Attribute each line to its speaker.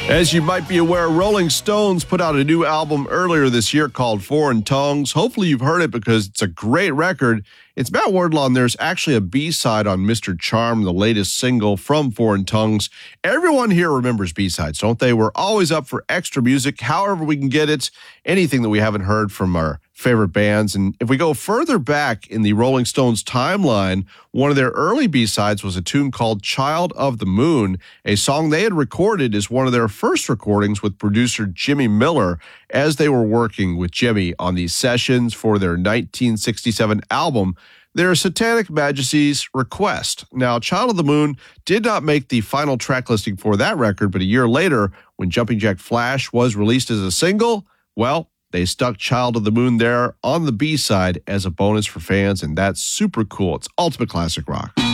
Speaker 1: As you might be aware, Rolling Stones put out a new album earlier this year called Foreign Tongues. Hopefully you've heard it because it's a great record. It's Matt Wardlaw, and there's actually a B-side on Mr. Charm, the latest single from Foreign Tongues. Everyone here remembers B-sides, don't they? We're always up for extra music, however we can get it, anything that we haven't heard from our favorite bands. And if we go further back in the Rolling Stones timeline, one of their early B-sides was a tune called Child of the Moon, a song they had recorded as one of their first recordings with producer Jimmy Miller as they were working with Jimmy on these sessions for their 1967 album, Their Satanic Majesty's Request. Now, Child of the Moon did not make the final track listing for that record, but a year later, when Jumping Jack Flash was released as a single, well, they stuck Child of the Moon there on the B-side as a bonus for fans, and that's super cool. It's ultimate classic rock.